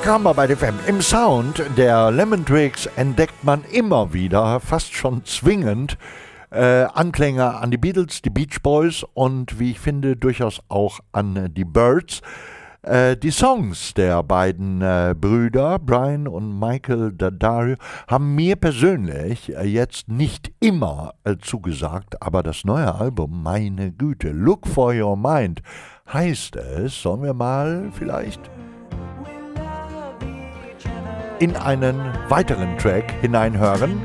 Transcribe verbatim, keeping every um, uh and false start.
Willkommen bei F M. Im Sound der Lemon Twigs entdeckt man immer wieder, fast schon zwingend, äh, Anklänge an die Beatles, die Beach Boys und wie ich finde durchaus auch an äh, die Byrds. Äh, die Songs der beiden äh, Brüder, Brian und Michael D'Addario, haben mir persönlich äh, jetzt nicht immer äh, zugesagt, aber das neue Album, meine Güte, Look for Your Mind, heißt es, sollen wir mal vielleicht in einen weiteren Track hineinhören.